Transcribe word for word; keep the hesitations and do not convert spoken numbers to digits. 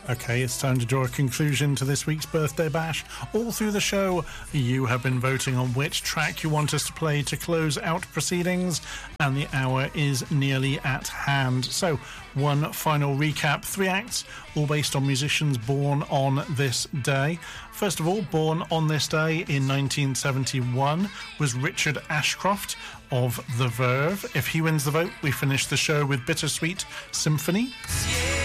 Okay, it's time to draw a conclusion to this week's Birthday Bash. All through the show, you have been voting on which track you want us to play to close out proceedings, and the hour is nearly at hand. So, one final recap. Three acts, all based on musicians born on this day. First of all, born on this day in nineteen seventy-one was Richard Ashcroft of The Verve. If he wins the vote, we finish the show with Bittersweet Symphony. Yeah.